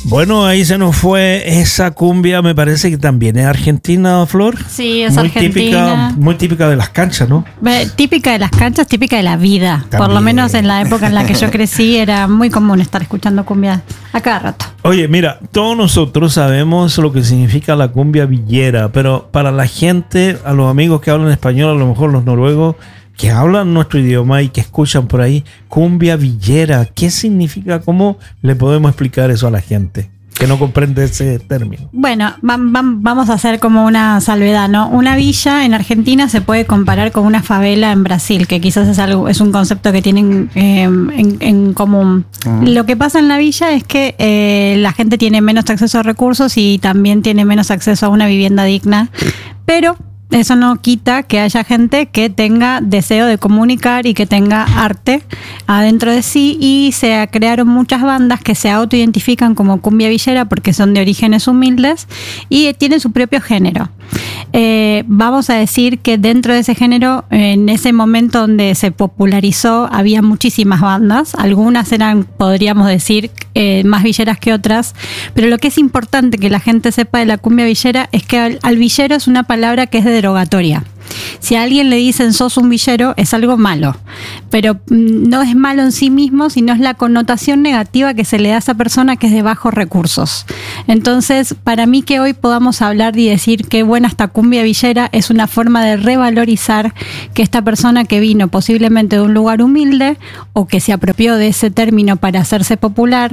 Bueno, ahí se nos fue esa cumbia, me parece que también es argentina, Flor. Sí, es argentina. Muy típica de las canchas, ¿no? Típica de las canchas, típica de la vida. También. Por lo menos en la época en la que yo crecí era muy común estar escuchando cumbia a cada rato. Oye, mira, todos nosotros sabemos lo que significa la cumbia villera, pero para la gente, a los amigos que hablan español, a lo mejor los noruegos, que hablan nuestro idioma y que escuchan por ahí, cumbia villera, ¿qué significa? ¿Cómo le podemos explicar eso a la gente que no comprende ese término? Bueno, vamos a hacer como una salvedad, ¿no? Una villa en Argentina se puede comparar con una favela en Brasil, que quizás es un concepto que tienen en común. Lo que pasa en la villa es que la gente tiene menos acceso a recursos y también tiene menos acceso a una vivienda digna, pero eso no quita que haya gente que tenga deseo de comunicar y que tenga arte adentro de sí, y se crearon muchas bandas que se autoidentifican como cumbia villera porque son de orígenes humildes y tienen su propio género. Vamos a decir que dentro de ese género, en ese momento donde se popularizó, había muchísimas bandas. Algunas eran, podríamos decir, más villeras que otras, pero lo que es importante que la gente sepa de la cumbia villera es que al villero es una palabra que es derogatoria. Si a alguien le dicen sos un villero, es algo malo, pero no es malo en sí mismo, sino es la connotación negativa que se le da a esa persona que es de bajos recursos. Entonces, para mí que hoy podamos hablar y decir qué buena esta cumbia villera es una forma de revalorizar que esta persona que vino posiblemente de un lugar humilde o que se apropió de ese término para hacerse popular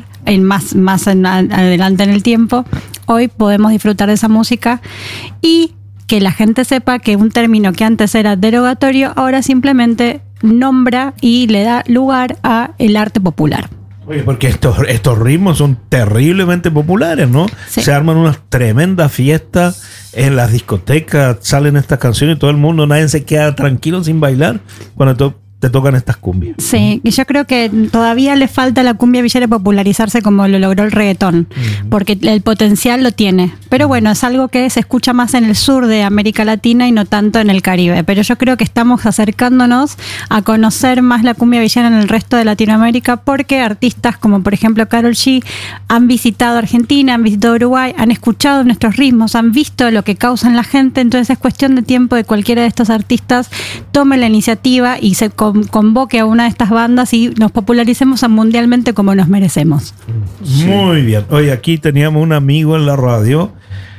adelante en el tiempo, hoy podemos disfrutar de esa música y que la gente sepa que un término que antes era derogatorio ahora simplemente nombra y le da lugar a el arte popular. Oye, porque estos ritmos son terriblemente populares, ¿no? Sí. Se arman unas tremendas fiestas en las discotecas, salen estas canciones y todo el mundo, nadie se queda tranquilo sin bailar cuando te tocan estas cumbias. Sí, y yo creo que todavía le falta a la cumbia villera popularizarse como lo logró el reggaetón, porque el potencial lo tiene. Pero bueno, es algo que se escucha más en el sur de América Latina y no tanto en el Caribe. Pero yo creo que estamos acercándonos a conocer más la cumbia villera en el resto de Latinoamérica, porque artistas como por ejemplo Karol G han visitado Argentina, han visitado Uruguay, han escuchado nuestros ritmos, han visto lo que causa en la gente. Entonces es cuestión de tiempo de cualquiera de estos artistas tome la iniciativa y se convoque a una de estas bandas y nos popularicemos mundialmente como nos merecemos. Muy bien. Hoy aquí teníamos un amigo en la radio,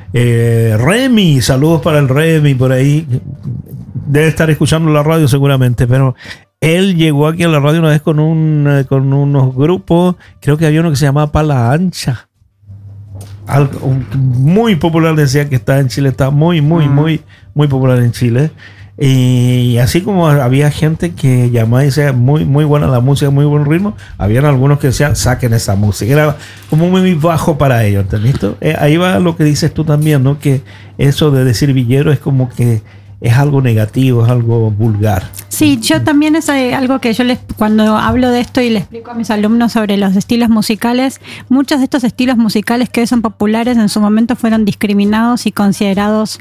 Remy, saludos para el Remy por ahí, debe estar escuchando la radio seguramente, pero él llegó aquí a la radio una vez con unos grupos, creo que había uno que se llamaba Pala Ancha, muy popular, decía que está en Chile, está muy popular en Chile. Y así como había gente que llamaba y decía muy buena la música, muy buen ritmo, habían algunos que decían saquen esa música, era como muy bajo para ellos, ¿entendiste? Ahí va lo que dices tú también, ¿no? Que eso de decir villero es como que es algo negativo, es algo vulgar. Sí, yo también es algo que cuando hablo de esto y le explico a mis alumnos sobre los estilos musicales, muchos de estos estilos musicales que hoy son populares en su momento fueron discriminados y considerados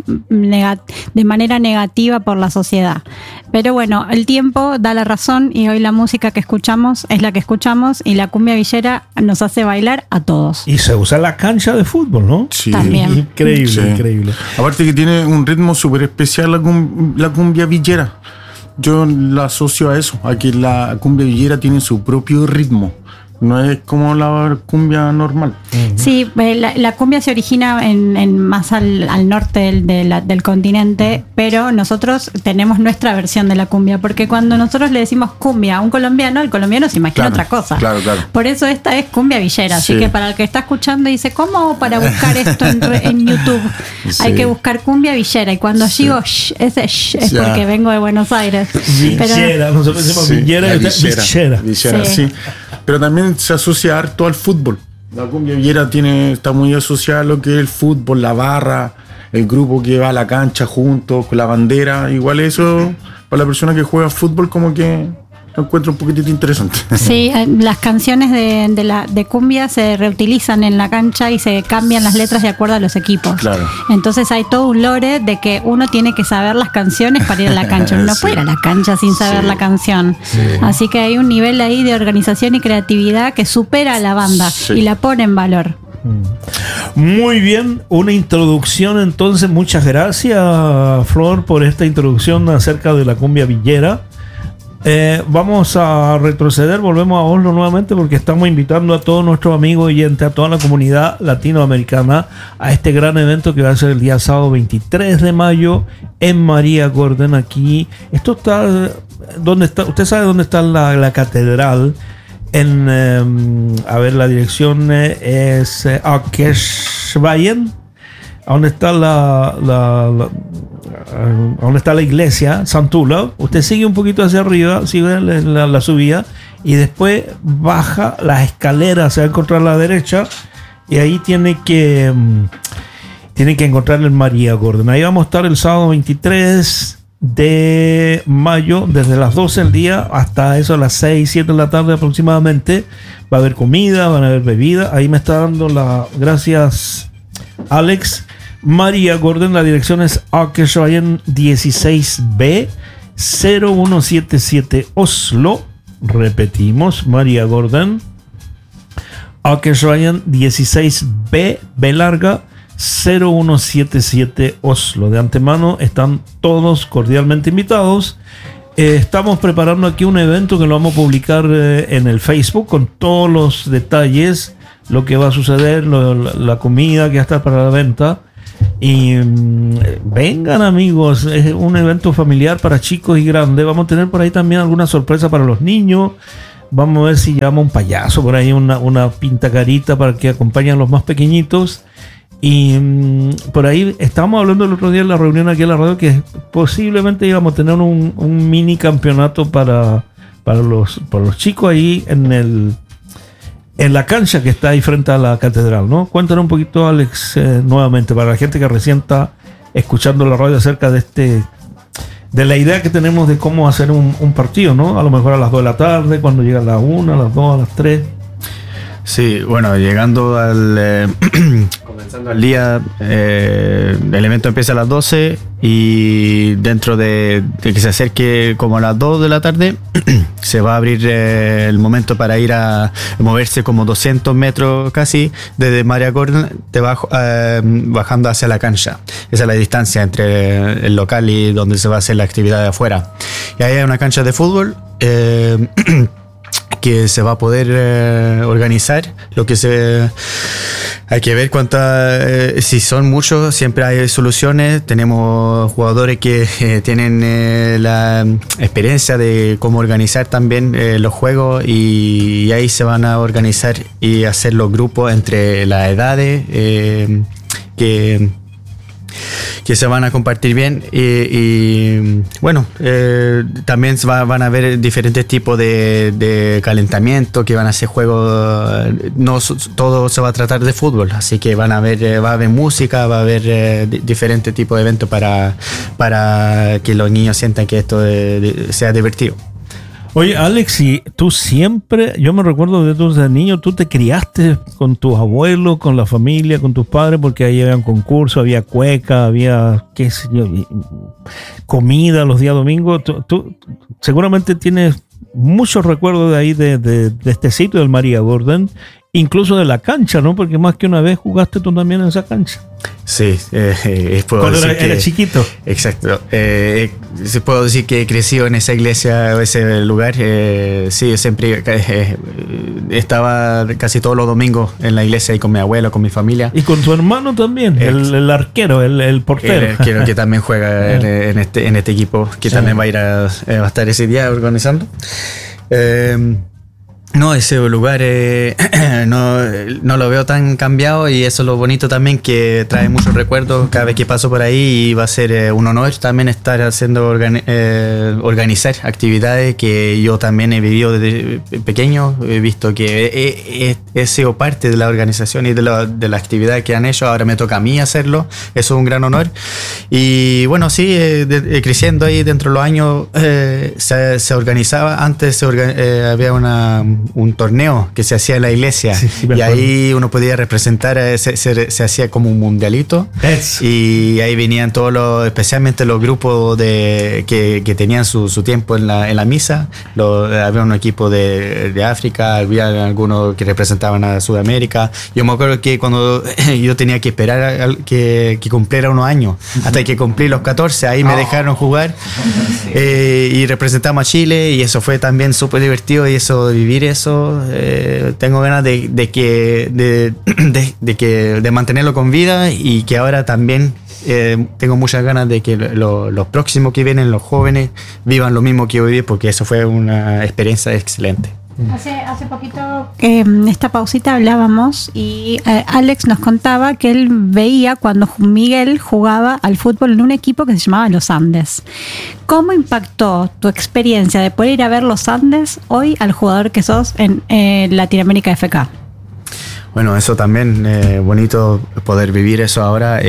de manera negativa por la sociedad. Pero bueno, el tiempo da la razón y hoy la música que escuchamos es la que escuchamos y la cumbia villera nos hace bailar a todos. Y se usa en la cancha de fútbol, ¿no? Sí. También. Increíble, sí. Increíble. Aparte que tiene un ritmo súper especial la cumbia villera. Yo la asocio a eso, a que la cumbia villera tiene su propio ritmo. No es como la cumbia normal. Sí, la cumbia se origina más al norte del continente, pero nosotros tenemos nuestra versión de la cumbia, porque cuando nosotros le decimos cumbia a un colombiano, el colombiano se imagina otra cosa. Claro. Por eso esta es cumbia villera, sí. Así que para el que está escuchando dice, ¿cómo para buscar esto en YouTube? Sí. Hay que buscar cumbia villera, y cuando digo ese es porque vengo de Buenos Aires. Villera, nosotros decimos villera. Villera, sí. Pero también se asocia harto al fútbol. La cumbia villera está muy asociada a lo que es el fútbol, la barra, el grupo que va a la cancha juntos, con la bandera. Igual eso, para la persona que juega fútbol, como que lo encuentro un poquitito interesante. Sí, las canciones de cumbia se reutilizan en la cancha y se cambian las letras de acuerdo a los equipos. Claro. Entonces hay todo un lore de que uno tiene que saber las canciones para ir a la cancha. Uno no puede ir a la cancha sin saber la canción. Sí. Así que hay un nivel ahí de organización y creatividad que supera a la banda y la pone en valor. Muy bien, una introducción entonces. Muchas gracias, Flor, por esta introducción acerca de la cumbia villera. Vamos a retroceder, volvemos a Oslo nuevamente porque estamos invitando a todos nuestros amigos oyentes, a toda la comunidad latinoamericana a este gran evento que va a ser el día sábado 23 de mayo en María Gordon. Aquí, esto está, ¿dónde está? Usted sabe dónde está la catedral. A ver, la dirección es Akersveien, donde está donde está la iglesia Santula. Usted sigue un poquito hacia arriba, sigue la subida y después baja las escaleras, se va a encontrar a la derecha y ahí tiene que encontrar el María Gordon. Ahí vamos a estar el sábado 23 de mayo, desde las 12 del día hasta eso, a las 6, 7 de la tarde aproximadamente. Va a haber comida, van a haber bebida. Ahí me está dando gracias Alex. María Gordon, la dirección es Akersveien 16B 0177 Oslo. Repetimos, María Gordon, Akersveien 16B, B larga, 0177 Oslo. De antemano están todos cordialmente invitados. Estamos preparando aquí un evento que lo vamos a publicar en el Facebook con todos los detalles, lo que va a suceder, la comida que va a estar para la venta. Y vengan, amigos, es un evento familiar para chicos y grandes. Vamos a tener por ahí también alguna sorpresa para los niños. Vamos a ver si llevamos un payaso por ahí, una pintacarita para que acompañen a los más pequeñitos. Y por ahí estábamos hablando el otro día en la reunión aquí en la radio que posiblemente íbamos a tener un mini campeonato para los chicos ahí en la cancha que está ahí frente a la catedral, ¿no? Cuéntanos un poquito, Alex, nuevamente, para la gente que recién está escuchando la radio acerca de la idea que tenemos de cómo hacer un partido, ¿no? A lo mejor a las 2 de la tarde, cuando llega a las 1, a las 2, a las 3. Sí, bueno, llegando comenzando el día, el evento empieza a las 12 y dentro de que se acerque como a las 2 de la tarde se va a abrir el momento para ir a moverse como 200 metros casi desde María Gordon bajando hacia la cancha. Esa es la distancia entre el local y donde se va a hacer la actividad de afuera. Y ahí hay una cancha de fútbol que se va a poder organizar. Hay que ver si son muchos, siempre hay soluciones. Tenemos jugadores que tienen la experiencia de cómo organizar también los juegos y ahí se van a organizar y hacer los grupos entre las edades que se van a compartir bien y bueno, también van a haber diferentes tipos de calentamiento que van a ser juegos. No todo se va a tratar de fútbol, así que va a haber música, va a haber diferentes tipos de eventos para que los niños sientan que esto sea divertido. Oye, Alex, y tú siempre, yo me recuerdo de niño, tú te criaste con tus abuelos, con la familia, con tus padres, porque ahí había un concurso, había cueca, había, qué sé yo, comida los días domingos. Tú seguramente tienes muchos recuerdos de ahí, de este sitio del María Gordon, incluso de la cancha, ¿no? Porque más que una vez jugaste tú también en esa cancha. Sí, cuando era chiquito. Exacto. Puedo decir que he crecido en esa iglesia o ese lugar. Sí, siempre estaba casi todos los domingos en la iglesia y con mi abuelo, con mi familia. Y con tu hermano también, el arquero, el portero. Que también juega en este equipo, que también va a estar ese día organizando. No, ese lugar no lo veo tan cambiado y eso es lo bonito también, que trae muchos recuerdos cada vez que paso por ahí y va a ser un honor también estar haciendo organizar actividades que yo también he vivido desde pequeño. He visto que he sido parte de la organización y de la actividad que han hecho. Ahora me toca a mí hacerlo, eso es un gran honor. Y bueno, sí, creciendo ahí dentro de los años se organizaba. Antes había un torneo que se hacía en la iglesia, y ahí uno podía representar, se hacía como un mundialito, y ahí venían especialmente los grupos que tenían su tiempo en la misa. Había un equipo de África, había algunos que representaban a Sudamérica. Yo me acuerdo que cuando yo tenía que esperar que cumpliera unos años, hasta que cumplí los 14, ahí me dejaron jugar, y representamos a Chile, y eso fue también súper divertido, y vivir eso, tengo ganas de mantenerlo con vida, y que ahora también tengo muchas ganas de que los próximos que vienen, los jóvenes, vivan lo mismo que yo viví, porque eso fue una experiencia excelente. Hace poquito, en esta pausita hablábamos, y Alex nos contaba que él veía cuando Miguel jugaba al fútbol en un equipo que se llamaba Los Andes. ¿Cómo impactó tu experiencia de poder ir a ver Los Andes hoy al jugador que sos en Latinoamérica FK? Bueno, eso también, bonito poder vivir eso ahora,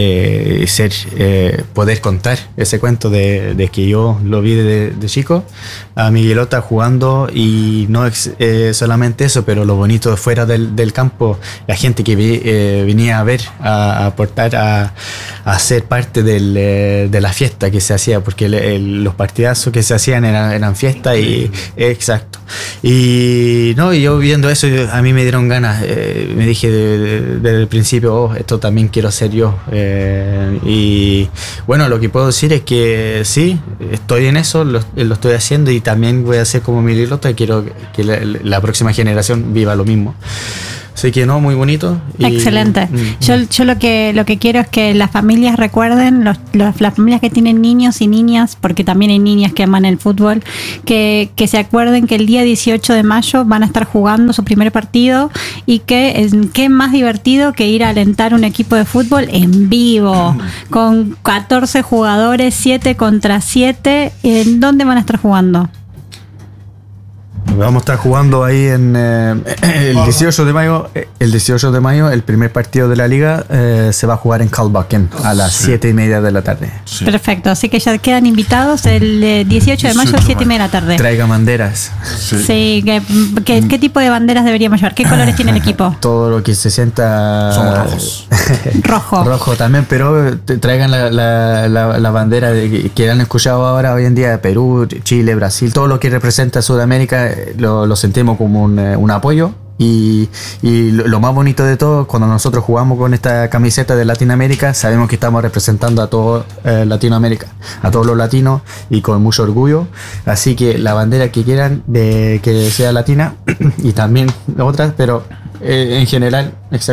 poder contar ese cuento de que yo lo vi de chico, a Miguelota jugando, y no solamente eso, pero lo bonito fuera del campo, la gente que venía a ver, a aportar, a ser parte de la fiesta que se hacía, porque los partidazos que se hacían eran fiesta, y exacto. Y yo viendo eso, a mí me dieron ganas, me dije desde el principio, esto también quiero hacer yo, y bueno, lo que puedo decir es que sí, estoy en eso, lo estoy haciendo, y también voy a hacer como Miguelota, y quiero que la próxima generación viva lo mismo. Así que muy bonito. Excelente. Yo lo que quiero es que las familias recuerden, las familias que tienen niños y niñas, porque también hay niñas que aman el fútbol, que se acuerden que el día 18 de mayo van a estar jugando su primer partido, y que qué más divertido que ir a alentar un equipo de fútbol en vivo, con 14 jugadores, 7 contra 7. ¿En dónde van a estar jugando? Vamos a estar jugando ahí en el 18 de mayo. El 18 de mayo, el primer partido de la liga, se va a jugar en Kalbakken a las 7:30 de la tarde. Sí. Perfecto, así que ya quedan invitados el 18 de mayo a 7:30 de la tarde. Traigan banderas. Sí, ¿qué tipo de banderas deberíamos llevar? ¿Qué colores tiene el equipo? Todo lo que se sienta. Somos rojos. Rojo también, pero traigan la bandera que han escuchado ahora hoy en día de Perú, Chile, Brasil, todo lo que representa Sudamérica. Lo sentimos como un apoyo, y lo más bonito de todo, cuando nosotros jugamos con esta camiseta de Latinoamérica, sabemos que estamos representando a todo Latinoamérica, a todos los latinos, y con mucho orgullo. Así que la bandera que quieran que sea latina, y también otras, pero en general,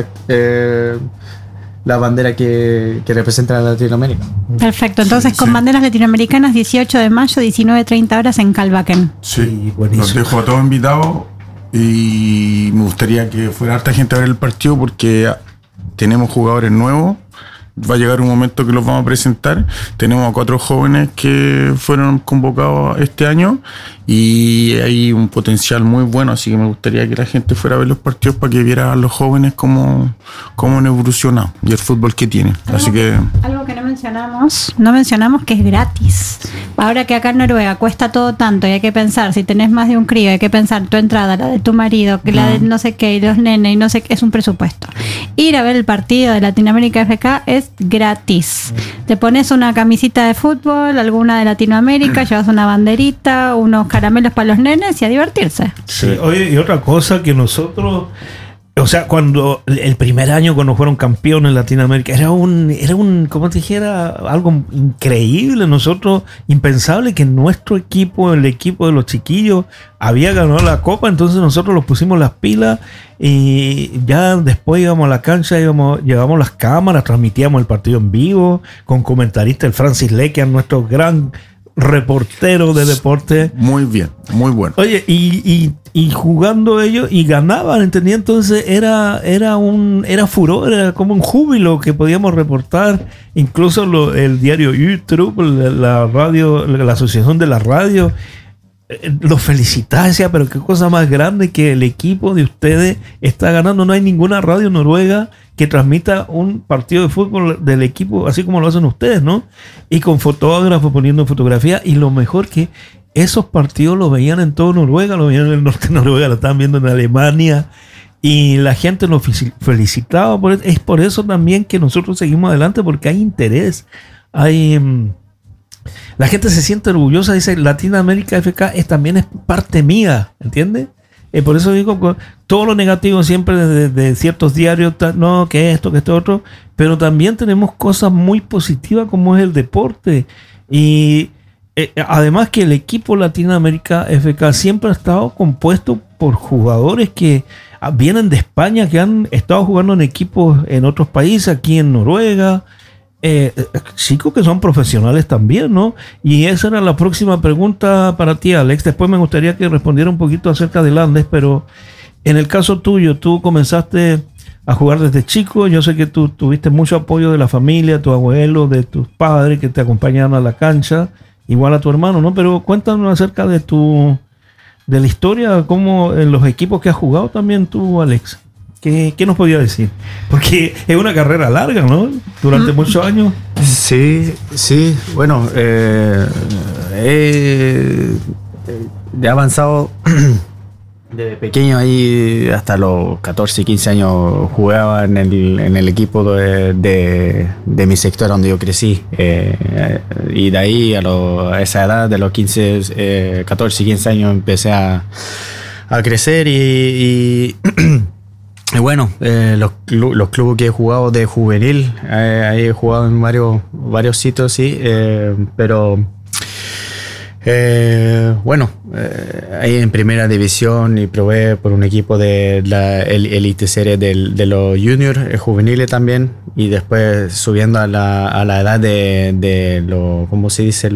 la bandera que representa a Latinoamérica. Perfecto, entonces con banderas latinoamericanas, 18 de mayo, 19:30 horas en Kalbakken. Sí, los dejo a todos invitados, y me gustaría que fuera harta gente a ver el partido, porque tenemos jugadores nuevos. Va a llegar un momento que los vamos a presentar. Tenemos a 4 jóvenes que fueron convocados este año, y hay un potencial muy bueno, así que me gustaría que la gente fuera a ver los partidos para que viera a los jóvenes cómo han evolucionado y el fútbol que tienen. Así que algo que no mencionamos que es gratis. Ahora que acá en Noruega cuesta todo tanto, y hay que pensar, si tenés más de un crío, hay que pensar tu entrada, la de tu marido, que la de no sé qué, y los nenes, y no sé qué, es un presupuesto. Ir a ver el partido de Latinoamérica FK es gratis. Te pones una camisita de fútbol, alguna de Latinoamérica, llevas una banderita, unos caramelos para los nenes, y a divertirse. Sí. Oye, y otra cosa que nosotros, o sea, cuando el primer año, cuando fueron campeones en Latinoamérica, era un, como te dijera, algo increíble. Nosotros, impensable que nuestro equipo, el equipo de los chiquillos, había ganado la copa. Entonces nosotros los pusimos las pilas, y ya después íbamos a la cancha, llevamos las cámaras, transmitíamos el partido en vivo con comentarista, el Francis Lequian, nuestro gran reportero de deporte. Muy bien, muy bueno. Oye, y jugando ellos, y ganaban, ¿entendía? Entonces era furor, era como un júbilo que podíamos reportar. Incluso el diario YouTube, la radio, la asociación de la radio, los felicitaba, decía, pero qué cosa más grande que el equipo de ustedes está ganando. No hay ninguna radio noruega que transmita un partido de fútbol del equipo así como lo hacen ustedes, ¿no? Y con fotógrafos poniendo fotografía, y lo mejor que esos partidos los veían en todo Noruega, los veían en el norte de Noruega, lo estaban viendo en Alemania, y la gente nos felicitaba. Es por eso también que nosotros seguimos adelante, porque hay interés, la gente se siente orgullosa, dice Latinoamérica FK también es parte mía, ¿entiendes? Por eso digo, todo lo negativo siempre de ciertos diarios, no, que esto, que esto, otro, pero también tenemos cosas muy positivas como es el deporte. Y además que el equipo Latinoamérica FK siempre ha estado compuesto por jugadores que vienen de España, que han estado jugando en equipos en otros países, aquí en Noruega, chicos que son profesionales también, ¿no? Y esa era la próxima pregunta para ti, Alex. Después me gustaría que respondiera un poquito acerca del Andes, pero en el caso tuyo, tú comenzaste a jugar desde chico. Yo sé que tú tuviste mucho apoyo de la familia, tu abuelo, de tus padres que te acompañaban a la cancha, igual a tu hermano, ¿no? Pero cuéntanos acerca de la historia, cómo en los equipos que has jugado también tú, Alex. ¿Qué nos podía decir? Porque es una carrera larga, ¿no? Durante muchos años. Sí. Bueno, he avanzado desde pequeño, ahí hasta los 14, 15 años jugaba en el equipo de mi sector donde yo crecí. Y de ahí a esa edad, de los 15, 14, 15 años, empecé a crecer y bueno, los clubes que he jugado de juvenil, ahí he jugado en varios sitios, sí, pero bueno, ahí en primera división y probé por un equipo de la Elite Serie de los juniors, juveniles también, y después subiendo a la edad de lo, ¿cómo se dice?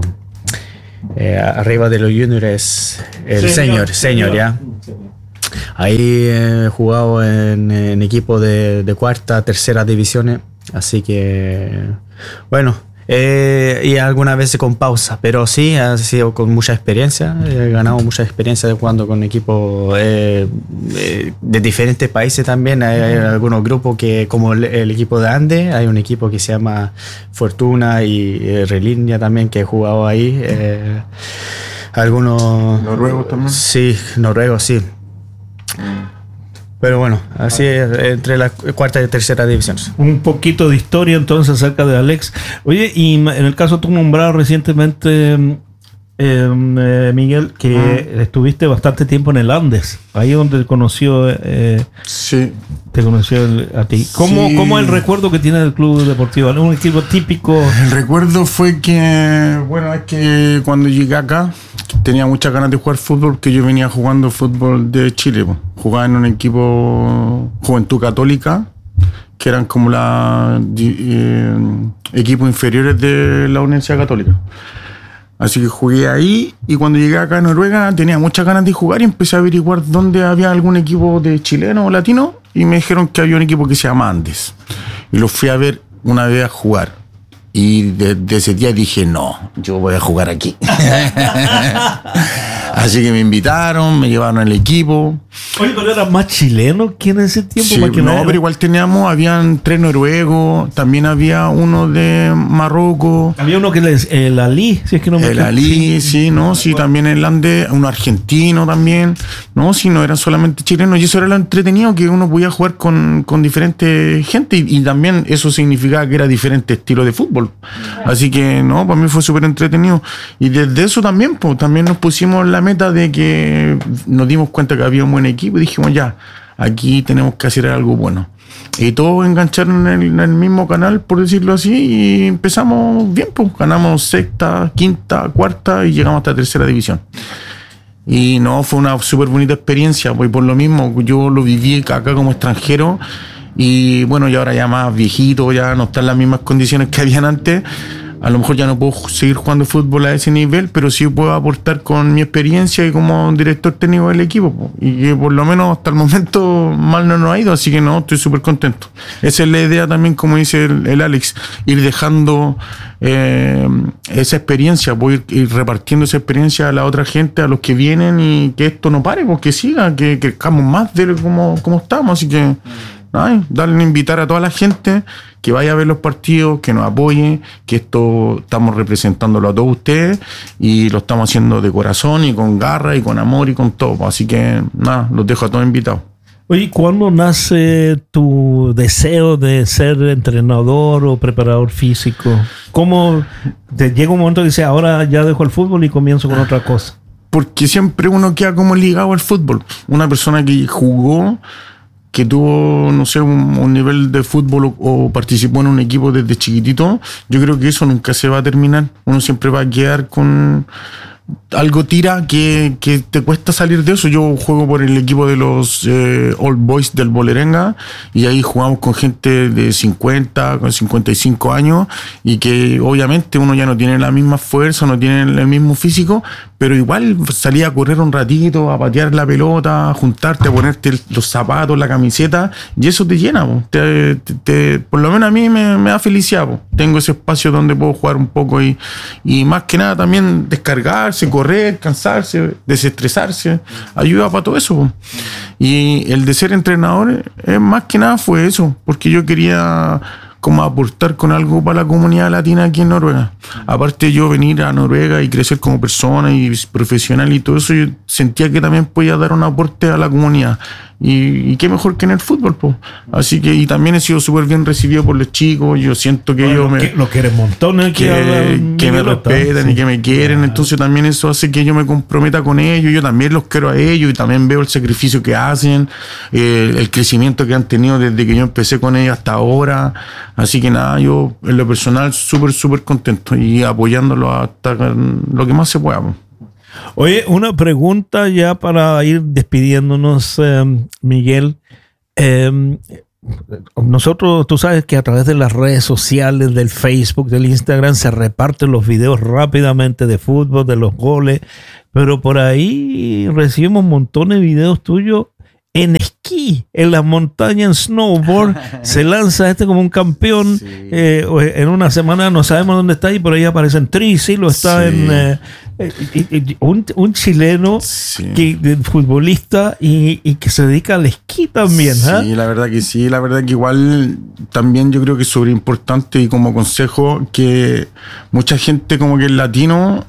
Arriba de los juniors es el senior, ya. Ahí he jugado en equipos de cuarta, tercera divisiones, así que bueno, y algunas veces con pausa, pero sí, ha sido con mucha experiencia. He ganado mucha experiencia de jugando con equipos de diferentes países también. Hay algunos grupos que, como el equipo de Andes, hay un equipo que se llama Fortuna y Relinia también, que he jugado ahí. Algunos... ¿Noruegos también? Sí, noruegos, sí. Pero bueno, así es, entre la cuarta y tercera división. Un poquito de historia entonces acerca de Alex. Oye, y en el caso tú nombrado recientemente, Miguel, que estuviste bastante tiempo en el Andes, ahí donde conoció, sí, te conoció a ti. ¿Cómo es el recuerdo que tiene del Club Deportivo? ¿Un equipo típico? El recuerdo fue que, bueno, es que cuando llegué acá tenía muchas ganas de jugar fútbol, porque yo venía jugando fútbol de Chile, pues. Jugaba en un equipo Juventud Católica, que eran como equipos inferiores de la Universidad Católica. Así que jugué ahí, y cuando llegué acá a Noruega tenía muchas ganas de jugar y empecé a averiguar dónde había algún equipo de chileno o latino, y me dijeron que había un equipo que se llama Andes. Y lo fui a ver una vez a jugar. Y desde ese día dije, no, yo voy a jugar aquí. Así que me invitaron, me llevaron al equipo. Oye, pero era más chileno que en ese tiempo. Sí, pero igual habían 3 noruegos, también había uno de Marruecos. Había uno que el Ali, si es que no me equivoco. El Ali, sí, no, sí, también el Andes, uno argentino también. No, sí, no eran solamente chilenos, y eso era lo entretenido, que uno podía jugar con diferente gente, y también eso significaba que era diferente estilo de fútbol. Así que, no, para mí fue súper entretenido. Y desde eso también, pues, también nos pusimos la meta de que nos dimos cuenta que había un buen equipo y dijimos, ya, aquí tenemos que hacer algo bueno. Y todos engancharon en el mismo canal, por decirlo así, y empezamos bien, pues, ganamos sexta, quinta, cuarta y llegamos hasta tercera división. Y no, fue una súper bonita experiencia, pues por lo mismo, yo lo viví acá como extranjero. Y bueno, y ahora ya más viejito, ya no están las mismas condiciones que habían antes. A lo mejor ya no puedo seguir jugando fútbol a ese nivel, pero sí puedo aportar con mi experiencia y como director técnico del equipo. Y que por lo menos hasta el momento mal no nos ha ido, así que no, estoy súper contento. Esa es la idea también, como dice el Alex, ir dejando esa experiencia, voy a ir repartiendo esa experiencia a la otra gente, a los que vienen, y que esto no pare, porque siga, que crezcamos más de como estamos. Así que darle a invitar a toda la gente que vaya a ver los partidos, que nos apoye, que esto estamos representándolo a todos ustedes y lo estamos haciendo de corazón y con garra y con amor y con todo. Así que los dejo a todos invitados. Oye, ¿cuándo nace tu deseo de ser entrenador o preparador físico? ¿Cómo te llega un momento que dices, ahora ya dejo el fútbol y comienzo con otra cosa? Porque siempre uno queda como ligado al fútbol. Una persona que jugó, que tuvo, no sé, un nivel de fútbol o participó en un equipo desde chiquitito, yo creo que eso nunca se va a terminar. Uno siempre va a quedar con algo tira que te cuesta salir de eso. Yo juego por el equipo de los Old Boys del Bolerenga y ahí jugamos con gente de 50, con 55 años y que obviamente uno ya no tiene la misma fuerza, no tiene el mismo físico, pero igual salía a correr un ratito, a patear la pelota, a juntarte, a ponerte los zapatos, la camiseta y eso te llena, por lo menos a mí me da felicidad. Tengo ese espacio donde puedo jugar un poco y más que nada también descargarse, correr, cansarse, desestresarse, ayuda para todo eso. Y el de ser entrenador más que nada fue eso, porque yo quería como aportar con algo para la comunidad latina aquí en Noruega. Aparte de yo venir a Noruega y crecer como persona y profesional y todo eso, yo sentía que también podía dar un aporte a la comunidad. Y qué mejor que en el fútbol, pues. Así que, y también he sido súper bien recibido por los chicos. Yo siento que ellos lo quieren montones, que me respetan y que me quieren. Entonces también eso hace que yo me comprometa con ellos. Yo también los quiero a ellos y también veo el sacrificio que hacen, el crecimiento que han tenido desde que yo empecé con ellos hasta ahora. Así que nada, yo en lo personal súper contento y apoyándolo hasta lo que más se pueda, pues. Oye, una pregunta ya para ir despidiéndonos, Miguel. Nosotros, tú sabes que a través de las redes sociales, del Facebook, del Instagram, se reparten los videos rápidamente de fútbol, de los goles, pero por ahí recibimos montones de videos tuyos en esquí, en las montañas, en snowboard. Se lanza como un campeón. Sí. En una semana no sabemos dónde está y por ahí aparece en Trysil, está en un chileno, futbolista y que se dedica al esquí también. Sí, la verdad que sí, la verdad que igual también yo creo que es súper importante y como consejo que mucha gente como que el latino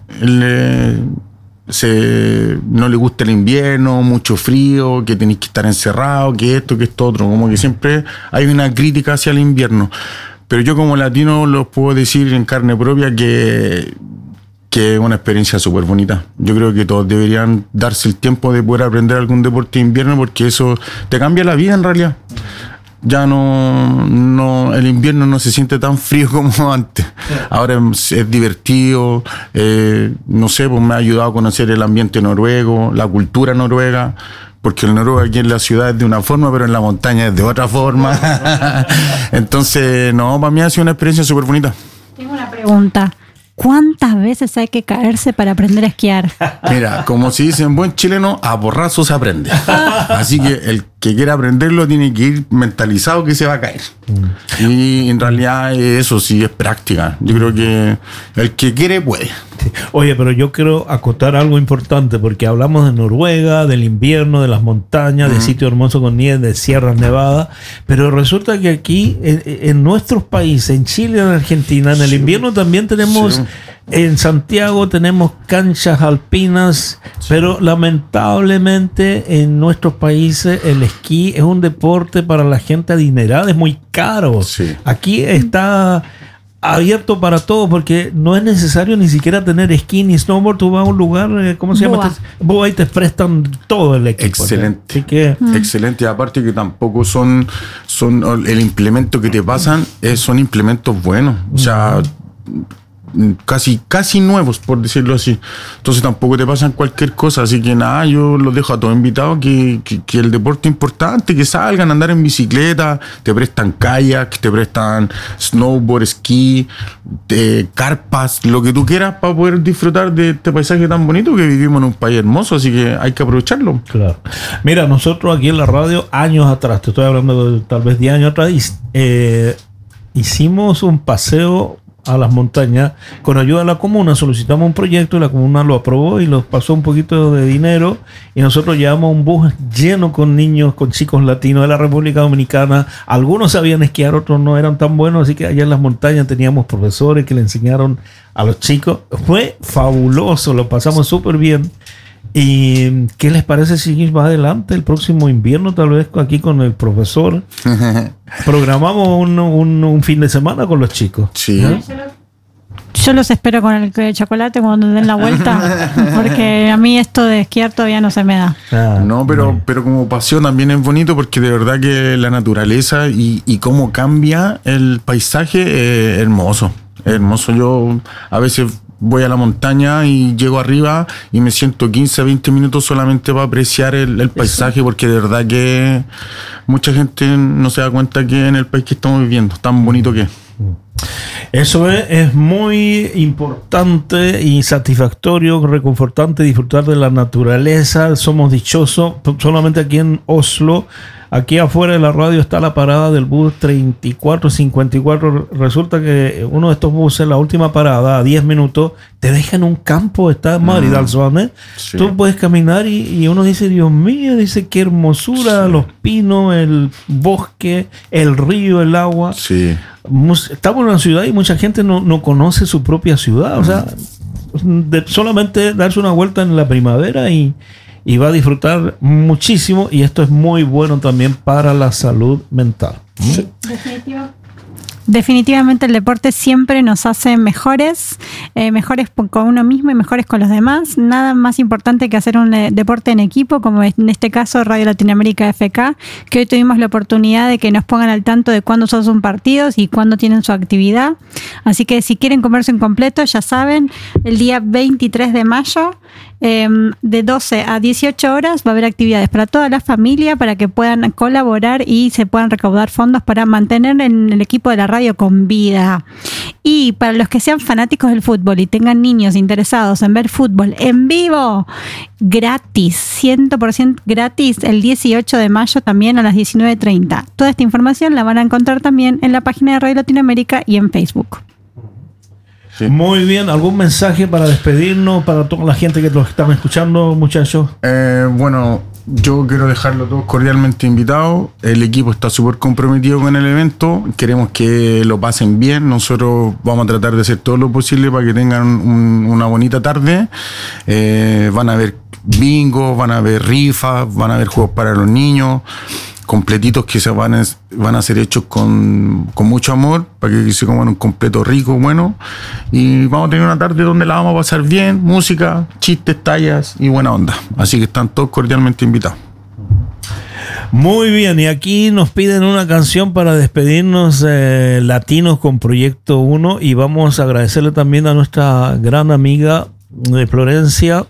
no le gusta el invierno, mucho frío, que tenéis que estar encerrado, que esto, que esto otro, como que siempre hay una crítica hacia el invierno, pero yo como latino los puedo decir en carne propia que es una experiencia súper bonita. Yo creo que todos deberían darse el tiempo de poder aprender algún deporte de invierno porque eso te cambia la vida en realidad. Ya no el invierno no se siente tan frío como antes. Ahora es divertido, no sé, pues me ha ayudado a conocer el ambiente noruego, la cultura noruega, porque el noruego aquí en la ciudad es de una forma, pero en la montaña es de otra forma. Entonces, para mí ha sido una experiencia súper bonita. Tengo una pregunta. ¿Cuántas veces hay que caerse para aprender a esquiar? Mira, como se dice en buen chileno, a porrazos se aprende. Así que el que quiera aprenderlo tiene que ir mentalizado que se va a caer. Y en realidad eso sí es práctica. Yo creo que el que quiere puede. Oye, pero yo quiero acotar algo importante porque hablamos de Noruega, del invierno, de las montañas, de sitios hermosos con nieve, de sierras nevadas, pero resulta que aquí en nuestros países, en Chile, en Argentina, en el invierno también tenemos, en Santiago tenemos canchas alpinas, pero lamentablemente en nuestros países el esquí es un deporte para la gente adinerada, es muy caro. Aquí está abierto para todo porque no es necesario ni siquiera tener esquí ni snowboard. Tú vas a un lugar, ¿cómo se llama? Boa, y te prestan todo el equipo. Excelente. Así que excelente. Aparte que tampoco son el implemento que te pasan, son implementos buenos. O sea, casi nuevos, por decirlo así. Entonces tampoco te pasan cualquier cosa. Así que nada, yo los dejo a todos invitados que el deporte es importante, que salgan a andar en bicicleta, te prestan kayak, te prestan snowboard, esquí, carpas, lo que tú quieras para poder disfrutar de este paisaje tan bonito que vivimos en un país hermoso, así que hay que aprovecharlo. Claro. Mira, nosotros aquí en la radio, años atrás, te estoy hablando de tal vez 10 años atrás, hicimos un paseo a las montañas. Con ayuda de la comuna solicitamos un proyecto y la comuna lo aprobó y nos pasó un poquito de dinero y nosotros llevamos un bus lleno con niños, con chicos latinos de la República Dominicana. Algunos sabían esquiar, otros no eran tan buenos, así que allá en las montañas teníamos profesores que le enseñaron a los chicos. Fue fabuloso, lo pasamos súper bien. ¿Y qué les parece si va adelante el próximo invierno, tal vez aquí con el profesor? Programamos un fin de semana con los chicos. Sí. Yo los espero con el chocolate cuando den la vuelta, porque a mí esto de esquiar todavía no se me da. No, pero como paseo también es bonito porque de verdad que la naturaleza y cómo cambia el paisaje es hermoso. Es hermoso. Yo a veces voy a la montaña y llego arriba y me siento 15, 20 minutos solamente para apreciar el paisaje, porque de verdad que mucha gente no se da cuenta que en el país que estamos viviendo, tan bonito que es. Eso es muy importante y satisfactorio, reconfortante disfrutar de la naturaleza. Somos dichosos. Solamente aquí en Oslo, aquí afuera de la radio está la parada del bus 3454. Resulta que uno de estos buses, la última parada, a 10 minutos, te deja en un campo. Está en Madrid, sí. Tú puedes caminar y uno dice, Dios mío, dice qué hermosura, sí. Los pinos, el bosque, el río, el agua. Sí. Estamos en una ciudad y mucha gente no conoce su propia ciudad. O sea, solamente darse una vuelta en la primavera y va a disfrutar muchísimo, y esto es muy bueno también para la salud mental. Sí. Definitivamente el deporte siempre nos hace mejores con uno mismo y mejores con los demás. Nada más importante que hacer un deporte en equipo, como en este caso Radio Latinoamérica FK, que hoy tuvimos la oportunidad de que nos pongan al tanto de cuándo son partidos y cuándo tienen su actividad. Así que si quieren comerse un completo, ya saben, el día 23 de mayo, de 12 a 18 horas, va a haber actividades para toda la familia para que puedan colaborar y se puedan recaudar fondos para mantener en el equipo de la radio con vida. Y para los que sean fanáticos del fútbol y tengan niños interesados en ver fútbol en vivo, gratis, 100% gratis, el 18 de mayo también a las 19:30. Toda esta información la van a encontrar también en la página de Radio Latinoamérica y en Facebook. Sí. Muy bien, ¿algún mensaje para despedirnos para toda la gente que nos están escuchando, muchachos? Bueno, yo quiero dejarlo todos cordialmente invitados. El equipo está súper comprometido con el evento. Queremos que lo pasen bien. Nosotros vamos a tratar de hacer todo lo posible para que tengan una bonita tarde. Van a haber bingo, van a haber rifas, van a haber juegos para los niños, completitos que se van a ser hechos con mucho amor, para que se coman un completo rico, bueno, y vamos a tener una tarde donde la vamos a pasar bien, música, chistes, tallas y buena onda, así que están todos cordialmente invitados. Muy bien, y aquí nos piden una canción para despedirnos, latinos con Proyecto 1, y vamos a agradecerle también a nuestra gran amiga de Florencia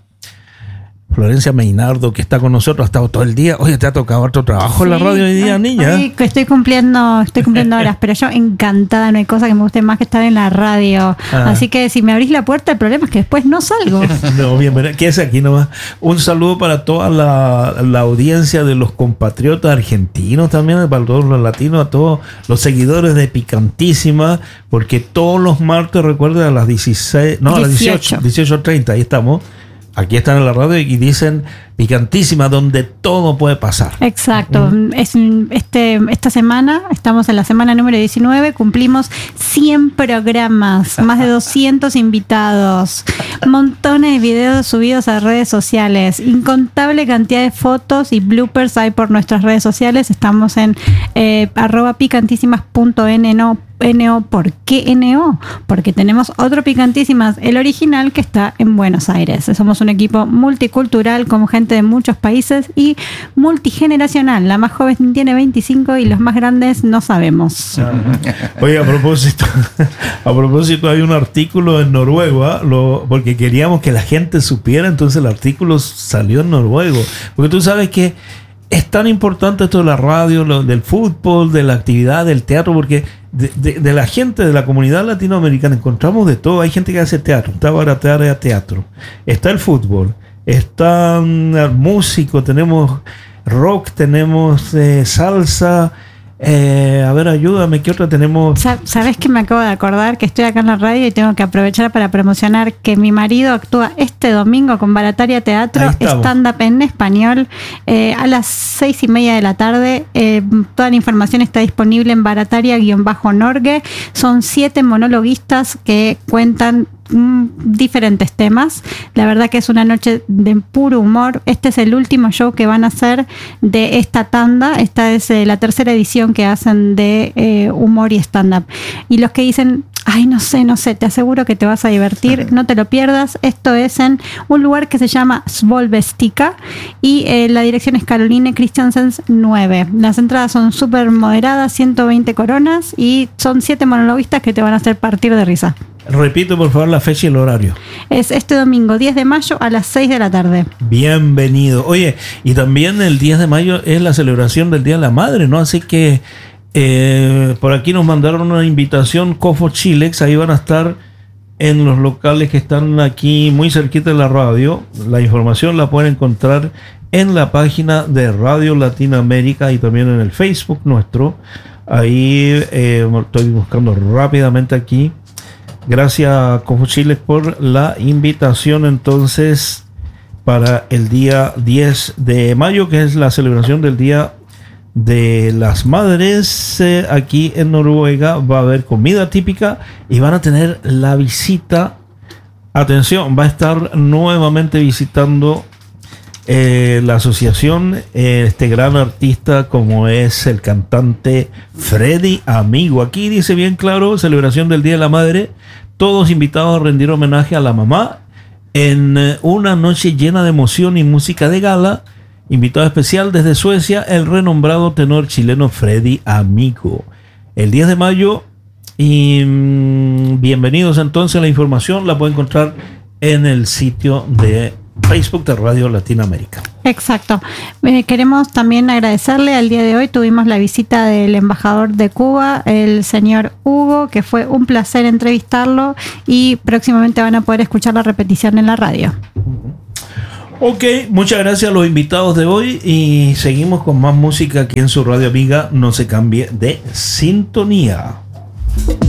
Meinardo, que está con nosotros, ha estado todo el día. Oye, te ha tocado otro trabajo en la radio hoy día, niña. Sí, estoy cumpliendo horas, pero yo encantada, no hay cosa que me guste más que estar en la radio. Así que si me abrís la puerta, el problema es que después no salgo. No, bienvenido. Quédese aquí nomás. Un saludo para toda la audiencia de los compatriotas argentinos también, para todos los latinos, a todos los seguidores de Picantísima, porque todos los martes, recuerden, a las 18:30, ahí estamos. Aquí están en la radio y dicen Picantísima, donde todo puede pasar. Exacto. Esta semana, estamos en la semana número 19, cumplimos 100 programas, más de 200 invitados, montones de videos subidos a redes sociales, incontable cantidad de fotos y bloopers hay por nuestras redes sociales. Estamos en @picantísimas.no. ¿Por qué NO? Porque tenemos otro Picantísimas, el original, que está en Buenos Aires. Somos un equipo multicultural con gente de muchos países y multigeneracional. La más joven tiene 25 y los más grandes no sabemos. Oye, a propósito hay un artículo en noruego, porque queríamos que la gente supiera, entonces el artículo salió en noruego. Porque tú sabes que es tan importante esto de la radio, del fútbol, de la actividad, del teatro, porque de la gente de la comunidad latinoamericana encontramos de todo. Hay gente que hace teatro, está baratear a teatro, está el fútbol, está músico, tenemos rock, tenemos salsa, A ver, ayúdame, ¿qué otra tenemos? ¿Sabes que me acabo de acordar? Que estoy acá en la radio y tengo que aprovechar para promocionar que mi marido actúa este domingo con Barataria Teatro, stand-up en español, a las 6:30 de la tarde. Toda la información está disponible en barataria-norgue. Son 7 monologuistas que cuentan diferentes temas. La verdad que es una noche de puro humor. Este es el último show que van a hacer de esta tanda. Esta es la tercera edición que hacen de humor y stand-up. Y los que dicen, ay, no sé, te aseguro que te vas a divertir, no te lo pierdas. Esto es en un lugar que se llama Svolvestica y la dirección es Caroline Christiansen 9. Las entradas son súper moderadas, 120 coronas, y son 7 monologuistas que te van a hacer partir de risa. Repito, por favor, la fecha y el horario. Es este domingo, 10 de mayo a las 6 de la tarde. Bienvenido. Oye, y también el 10 de mayo es la celebración del Día de la Madre, ¿no? Así que por aquí nos mandaron una invitación, Cofo Chilex, ahí van a estar en los locales que están aquí muy cerquita de la radio. La información la pueden encontrar en la página de Radio Latinoamérica y también en el Facebook nuestro. Ahí estoy buscando rápidamente aquí. Gracias, Cofo Chilex, por la invitación entonces para el día 10 de mayo, que es la celebración del Día de las Madres. Aquí en Noruega va a haber comida típica y van a tener la visita. Atención, va a estar nuevamente visitando la asociación este gran artista como es el cantante Freddy Amigo. Aquí dice bien claro, celebración del Día de la Madre, todos invitados a rendir homenaje a la mamá en una noche llena de emoción y música de gala. Invitado especial desde Suecia, el renombrado tenor chileno Freddy Amigo. El 10 de mayo. Y bienvenidos entonces. La información la pueden encontrar en el sitio de Facebook de Radio Latinoamérica. Exacto. Queremos también agradecerle. Al día de hoy tuvimos la visita del embajador de Cuba, el señor Hugo, que fue un placer entrevistarlo, y próximamente van a poder escuchar la repetición en la radio. Ok, muchas gracias a los invitados de hoy y seguimos con más música aquí en su radio amiga. No se cambie de sintonía.